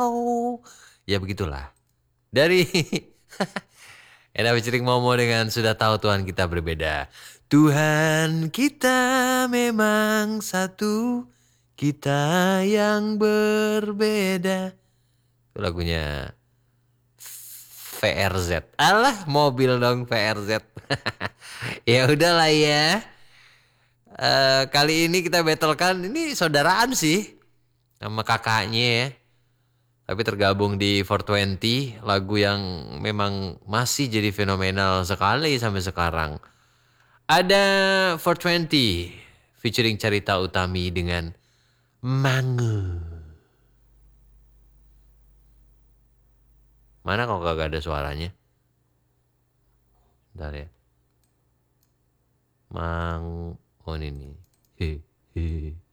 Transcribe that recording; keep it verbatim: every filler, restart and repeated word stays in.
Ya begitulah. Dari Eda featuring Momo dengan Sudah Tahu Tuhan Kita Berbeda. Tuhan kita memang satu, kita yang berbeda. Itu lagunya V R Z. Alah, mobil dong V R Z. Ya udahlah ya. Eh, kali ini kita battlekan, ini saudaraan sih sama kakaknya ya. Tapi tergabung di four twenty, lagu yang memang masih jadi fenomenal sekali sampai sekarang. Ada four twenty featuring Carita Utami dengan Mangu. Mana kok gak ada suaranya? Bentar ya. Mang, oh ini nih. He, he.